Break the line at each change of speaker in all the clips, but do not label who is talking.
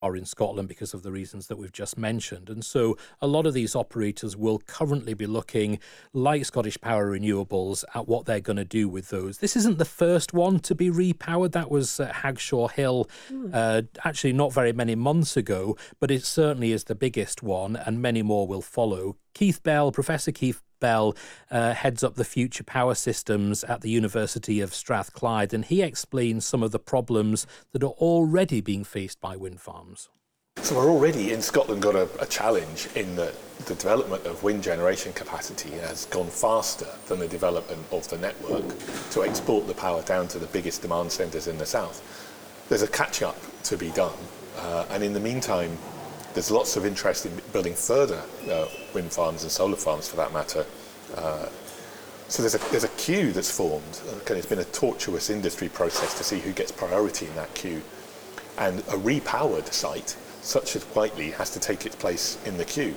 are in Scotland because of the reasons that we've just mentioned. And so a lot of these operators will currently be looking, like Scottish Power Renewables, at what they're going to do with those. This isn't the first one to be repowered. That was Hagshaw Hill, actually not very many months ago, but it certainly is the biggest one, and many more will follow. Professor Keith Bell heads up the future power systems at the University of Strathclyde, and he explains some of the problems that are already being faced by wind farms.
So we're already in Scotland got a challenge in that the development of wind generation capacity has gone faster than the development of the network to export the power down to the biggest demand centres in the south. There's a catch-up to be done, and in the meantime, there's lots of interest in building further wind farms and solar farms, for that matter. So there's a queue that's formed. It's been a tortuous industry process to see who gets priority in that queue. And a repowered site, such as Whiteley, has to take its place in the queue.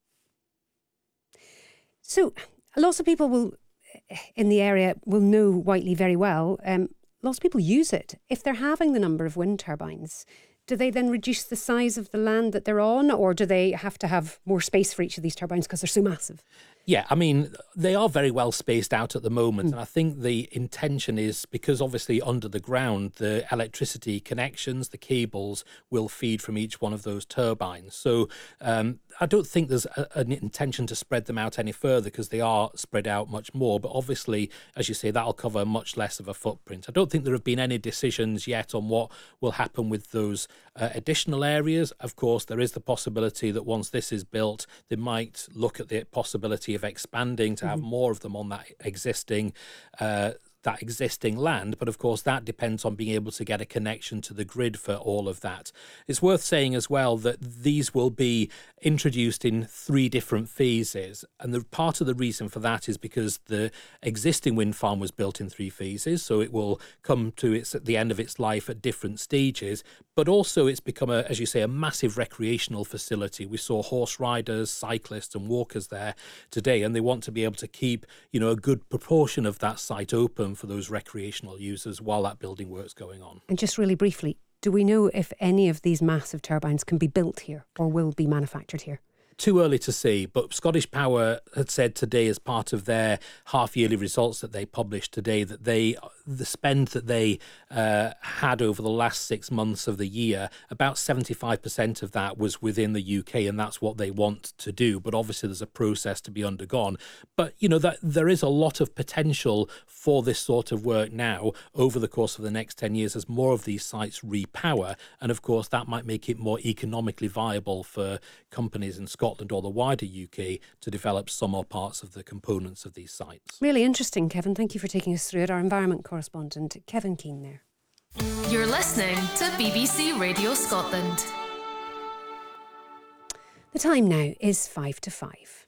So lots of people in the area will know Whiteley very well. Lots of people use it. If they're having the number of wind turbines, do they then reduce the size of the land that they're on, or do they have to have more space for each of these turbines because they're so massive?
Yeah, I mean, they are very well spaced out at the moment. And I think the intention is, because obviously under the ground, the electricity connections, the cables will feed from each one of those turbines. So I don't think there's an intention to spread them out any further, because they are spread out much more. But obviously, as you say, that'll cover much less of a footprint. I don't think there have been any decisions yet on what will happen with those additional areas. Of course, there is the possibility that once this is built, they might look at the possibility of expanding to have more of them on that existing land. But of course, that depends on being able to get a connection to the grid for all of that. It's worth saying as well that these will be introduced in 3 different phases. And part of the reason for that is because the existing wind farm was built in 3 phases. So it will come to the end of its life at different stages. But also it's become, as you say, a massive recreational facility. We saw horse riders, cyclists and walkers there today. And they want to be able to keep, a good proportion of that site open for those recreational users while that building work's going on.
And just really briefly, do we know if any of these massive turbines can be built here or will be manufactured here?
Too early to see, but Scottish Power had said today, as part of their half-yearly results that they published today, that the spend that they had over the last 6 months of the year, about 75% of that was within the UK, and that's what they want to do. But obviously there's a process to be undergone. But, that there is a lot of potential for this sort of work now over the course of the next 10 years as more of these sites repower. And of course, that might make it more economically viable for companies in Scotland or the wider UK to develop some or parts of the components of these sites.
Really interesting, Kevin. Thank you for taking us through it. Our environment correspondent, Kevin Keane there.
You're listening to BBC Radio Scotland.
The time now is 5 to 5.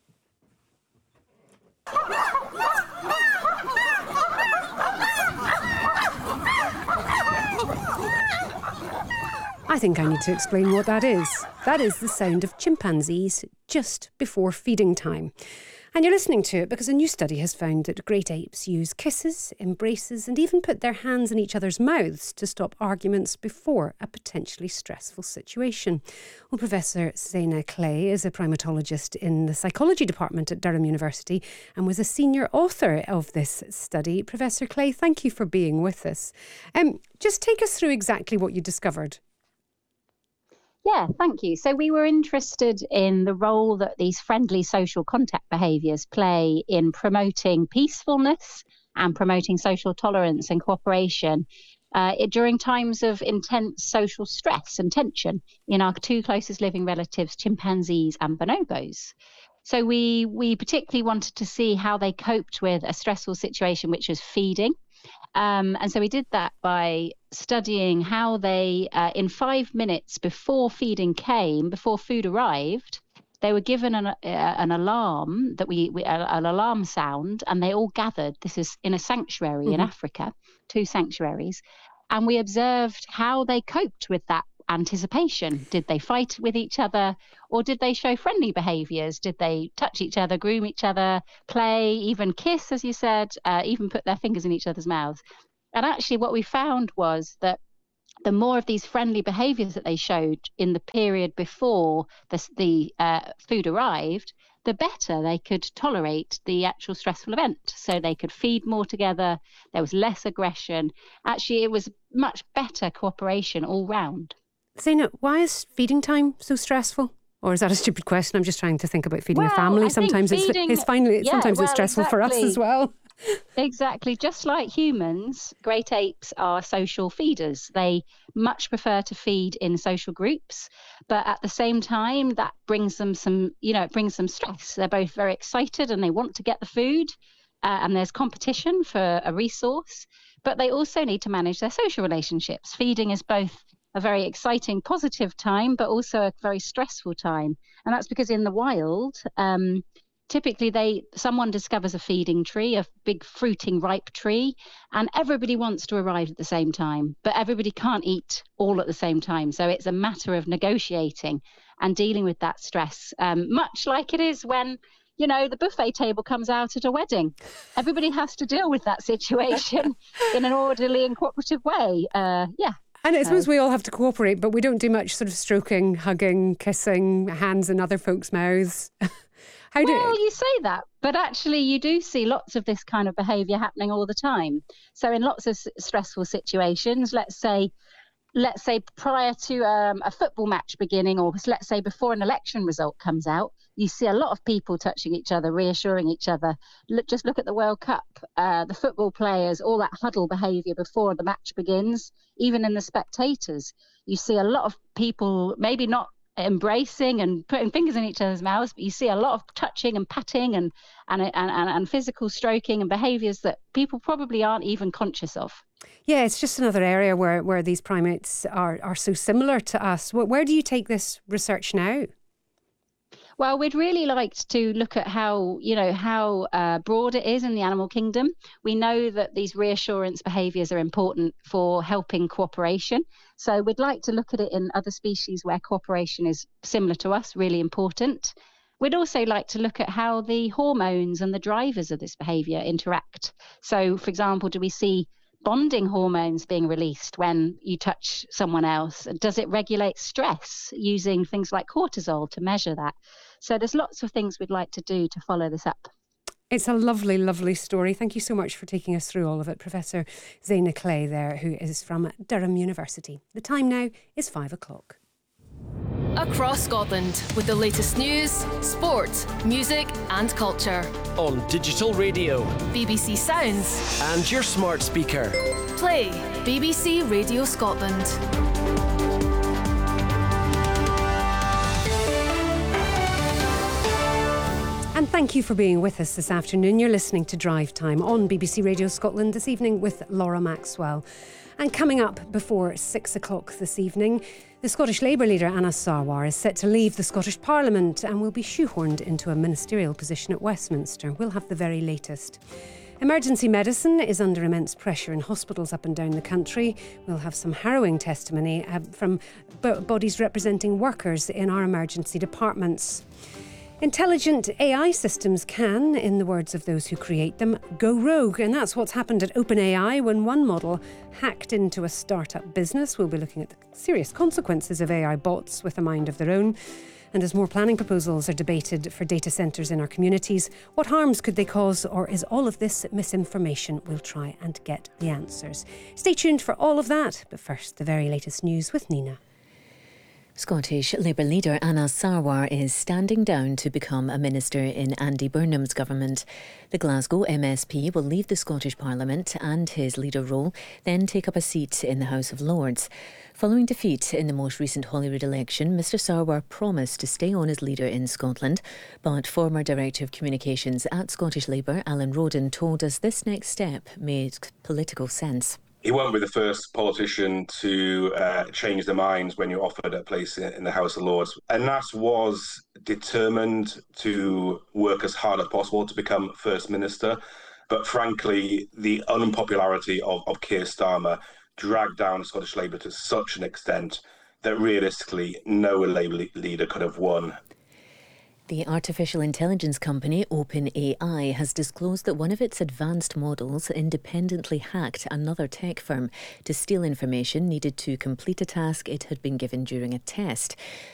I think I need to explain what that is. That is the sound of chimpanzees just before feeding time. And you're listening to it because a new study has found that great apes use kisses, embraces, and even put their hands in each other's mouths to stop arguments before a potentially stressful situation. Well, Professor Sena Clay is a primatologist in the psychology department at Durham University and was a senior author of this study. Professor Clay, thank you for being with us. Just take us through exactly what you discovered.
Yeah, thank you. So we were interested in the role that these friendly social contact behaviours play in promoting peacefulness and promoting social tolerance and cooperation during times of intense social stress and tension in our 2 closest living relatives, chimpanzees and bonobos. So we particularly wanted to see how they coped with a stressful situation, which was feeding. And so we did that by studying how they, in 5 minutes before feeding came, before food arrived, they were given an alarm an alarm sound, and they all gathered. This is in a sanctuary in Africa, 2 sanctuaries, and we observed how they coped with that anticipation. Did they fight with each other, or did they show friendly behaviours? Did they touch each other, groom each other, play, even kiss, as you said, even put their fingers in each other's mouths? And actually what we found was that the more of these friendly behaviours that they showed in the period before the food arrived, the better they could tolerate the actual stressful event. So they could feed more together, there was less aggression. Actually, it was much better cooperation all round.
Zaina, why is feeding time so stressful? Or is that a stupid question? I'm just trying to think about feeding a family. Sometimes it's stressful for us as well.
Exactly. Just like humans, great apes are social feeders. They much prefer to feed in social groups, but at the same time, that brings them it brings them stress. They're both very excited and they want to get the food, and there's competition for a resource, but they also need to manage their social relationships. Feeding is both a very exciting, positive time, but also a very stressful time. And that's because in the wild, typically someone discovers a feeding tree, a big fruiting ripe tree, and everybody wants to arrive at the same time, but everybody can't eat all at the same time. So it's a matter of negotiating and dealing with that stress, much like it is when, the buffet table comes out at a wedding. Everybody has to deal with that situation in an orderly and cooperative way.
And I suppose we all have to cooperate, but we don't do much sort of stroking, hugging, kissing, hands in other folks' mouths.
You say that, but actually you do see lots of this kind of behaviour happening all the time. So in lots of stressful situations, let's say prior to a football match beginning, or let's say before an election result comes out, you see a lot of people touching each other, reassuring each other. Just look at the World Cup, the football players, all that huddle behaviour before the match begins, even in the spectators. You see a lot of people maybe not embracing and putting fingers in each other's mouths, but you see a lot of touching and patting and physical stroking and behaviours that people probably aren't even conscious of.
Yeah, it's just another area where these primates are so similar to us. Where do you take this research now?
Well, we'd really like to look at how broad it is in the animal kingdom. We know that these reassurance behaviours are important for helping cooperation. So we'd like to look at it in other species where cooperation is similar to us, really important. We'd also like to look at how the hormones and the drivers of this behaviour interact. So, for example, do we see bonding hormones being released when you touch someone else? Does it regulate stress using things like cortisol to measure that? So there's lots of things we'd like to do to follow this up.
It's a lovely, lovely story. Thank you so much for taking us through all of it. Professor Zaina Clay there, who is from Durham University. The time now is 5:00.
Across Scotland with the latest news, sport, music and culture.
On digital radio,
BBC Sounds
and your smart speaker.
Play BBC Radio Scotland.
And thank you for being with us this afternoon. You're listening to Drive Time on BBC Radio Scotland this evening with Laura Maxwell. And coming up before 6:00 this evening, the Scottish Labour leader Anas Sarwar is set to leave the Scottish Parliament and will be shoehorned into a ministerial position at Westminster. We'll have the very latest. Emergency medicine is under immense pressure in hospitals up and down the country. We'll have some harrowing testimony from bodies representing workers in our emergency departments. Intelligent AI systems can, in the words of those who create them, go rogue. And that's what's happened at OpenAI when one model hacked into a startup business. We'll be looking at the serious consequences of AI bots with a mind of their own. And as more planning proposals are debated for data centres in our communities, what harms could they cause, or is all of this misinformation? We'll try and get the answers. Stay tuned for all of that. But first, the very latest news with Nina.
Scottish Labour leader Anas Sarwar is standing down to become a minister in Andy Burnham's government. The Glasgow MSP will leave the Scottish Parliament and his leader role, then take up a seat in the House of Lords. Following defeat in the most recent Holyrood election, Mr Sarwar promised to stay on as leader in Scotland, but former Director of Communications at Scottish Labour, Alan Roden, told us this next step made political sense.
He won't be the first politician to change their minds when you're offered a place in the House of Lords. And Anas was determined to work as hard as possible to become First Minister. But frankly, the unpopularity of Keir Starmer dragged down Scottish Labour to such an extent that realistically no Labour leader could have won.
The artificial intelligence company OpenAI has disclosed that one of its advanced models independently hacked another tech firm to steal information needed to complete a task it had been given during a test.